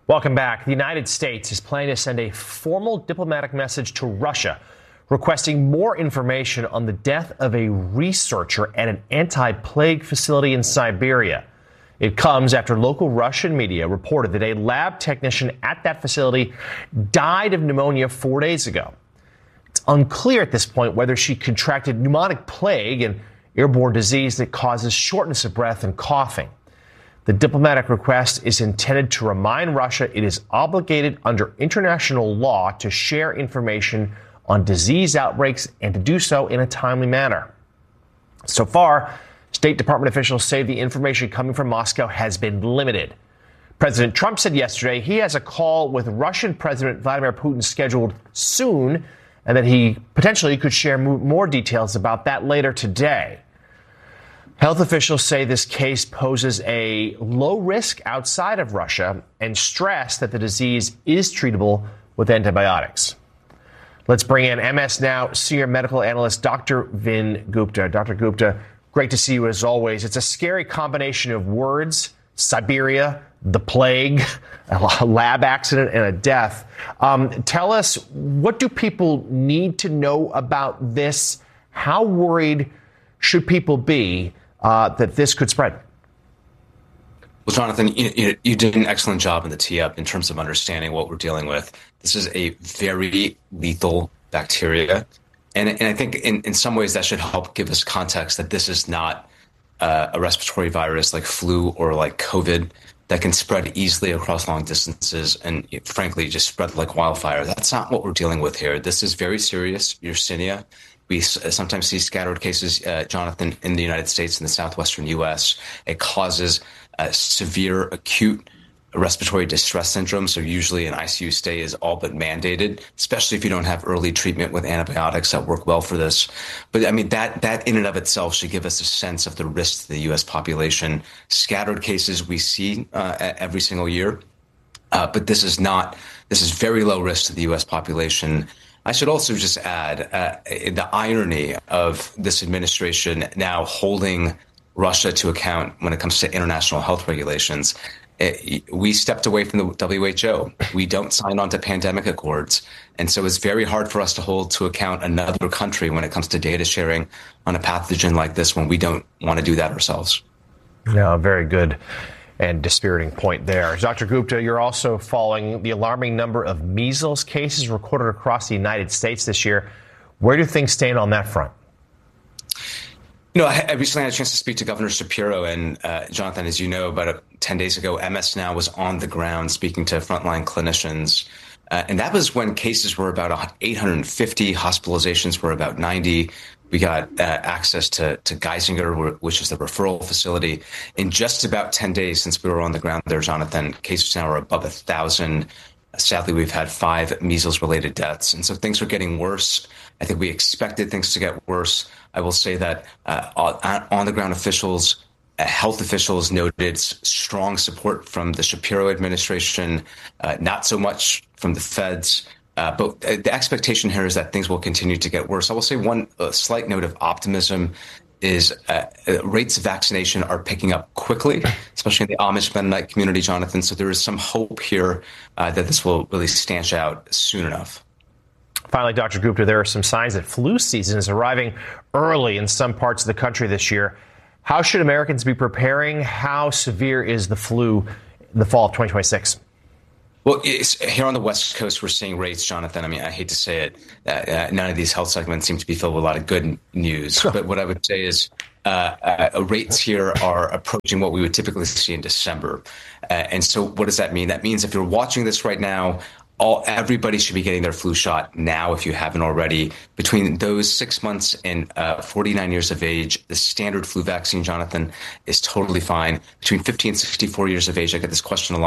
Welcome back. The United States is planning to send a formal diplomatic message to Russia requesting more information on the death of a researcher at an anti-plague facility in Siberia. It comes after local Russian media reported that a lab technician at that facility died of pneumonia 4 days ago. It's unclear at this point whether she contracted pneumonic plague, an airborne disease that causes shortness of breath and coughing. The diplomatic request is intended to remind Russia it is obligated under international law to share information on disease outbreaks and to do so in a timely manner. So far, State Department officials say the information coming from Moscow has been limited. President Trump said yesterday he has a call with Russian President Vladimir Putin scheduled soon, and that he potentially could share more details about that later today. Health officials say this case poses a low risk outside of Russia and stress that the disease is treatable with antibiotics. Let's bring in MS Now senior medical analyst Dr. Vin Gupta. Dr. Gupta, great to see you as always. It's a scary combination of words: Siberia, the plague, a lab accident, and a death. Tell us, what do people need to know about this? How worried should people be that this could spread? Well, Jonathan, you did an excellent job in the tee-up in terms of understanding what we're dealing with. This is a very lethal bacteria. And I think in some ways that should help give us context that this is not a respiratory virus like flu or like COVID that can spread easily across long distances and, frankly, just spread like wildfire. That's not what we're dealing with here. This is very serious Yersinia. We sometimes see scattered cases, Jonathan, in the United States and the southwestern U.S. It causes severe acute respiratory distress syndrome. So usually an ICU stay is all but mandated, especially if you don't have early treatment with antibiotics that work well for this. But I mean, that in and of itself should give us a sense of the risk to the U.S. population. Scattered cases we see every single year, but this is very low risk to the U.S. population. I should also just add the irony of this administration now holding Russia to account when it comes to international health regulations. We stepped away from the WHO. We don't sign on to pandemic accords. And so it's very hard for us to hold to account another country when it comes to data sharing on a pathogen like this when we don't want to do that ourselves. No, very good and dispiriting point there. Dr. Gupta, you're also following the alarming number of measles cases recorded across the United States this year. Where do things stand on that front? I recently had a chance to speak to Governor Shapiro, and Jonathan, as you know, about 10 days ago, MS Now was on the ground speaking to frontline clinicians. And that was when cases were about 850, hospitalizations were about 90. We got access to Geisinger, which is the referral facility. In just about 10 days since we were on the ground there, Jonathan, cases now are above 1,000. Sadly, we've had 5 measles-related deaths. And so things are getting worse. I think we expected things to get worse. I will say that on-the-ground officials, health officials noted strong support from the Shapiro administration, not so much from the feds. But the expectation here is that things will continue to get worse. I will say one slight note of optimism is rates of vaccination are picking up quickly, especially in the Amish Mennonite community, Jonathan. So there is some hope here that this will really stanch out soon enough. Finally, Dr. Gupta, there are some signs that flu season is arriving early in some parts of the country this year. How should Americans be preparing? How severe is the flu in the fall of 2026? Well, here on the West Coast, we're seeing rates, Jonathan. I mean, I hate to say it, none of these health segments seem to be filled with a lot of good news. But what I would say is rates here are approaching what we would typically see in December. And so what does that mean? That means if you're watching this right now, everybody should be getting their flu shot now if you haven't already. Between those 6 months and 49 years of age, the standard flu vaccine, Jonathan, is totally fine. Between 50 and 64 years of age, I get this question a lot.